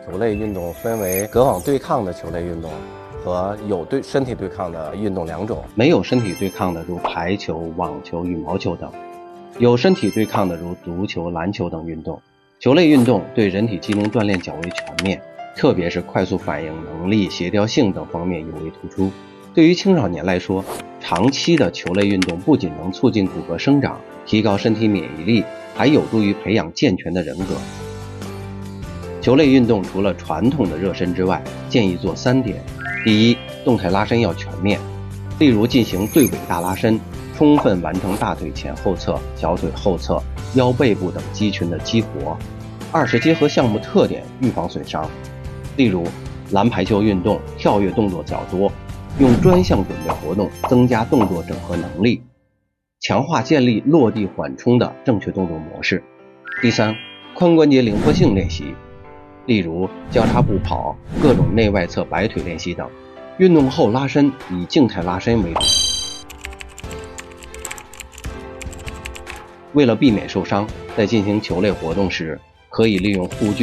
球类运动分为隔网对抗的球类运动和有身体对抗的运动两种。 没有身体对抗的如排球、网球、羽毛球等，有身体对抗的如足球、篮球等运动。球类运动对人体机能锻炼较为全面，特别是快速反应能力、协调性等方面尤为突出。对于青少年来说，长期的球类运动不仅能促进骨骼生长，提高身体免疫力，还有助于培养健全的人格。球类运动除了传统的热身之外，建议做3点。第一，动态拉伸要全面，例如进行对尾大拉伸，充分完成大腿前后侧、小腿后侧、腰背部等肌群的激活。二是结合项目特点预防损伤，例如篮排球运动跳跃动作较多，用专项准备活动增加动作整合能力，强化建立落地缓冲的正确动作模式。第三，髋关节灵活性练习，例如交叉步跑、各种内外侧摆腿练习等。运动后拉伸以静态拉伸为主。为了避免受伤，在进行球类活动时，可以利用护具